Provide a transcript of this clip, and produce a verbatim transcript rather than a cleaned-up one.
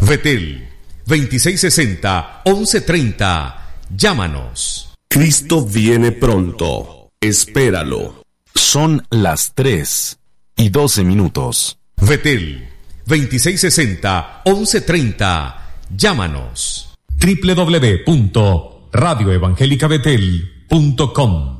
Betel, veintiséis sesenta, once treinta. Llámanos. Cristo viene pronto. Espéralo. Son las tres y doce minutos. Betel, veintiséis sesenta, once treinta. Llámanos. doble u doble u doble u punto radio evangélica betel punto com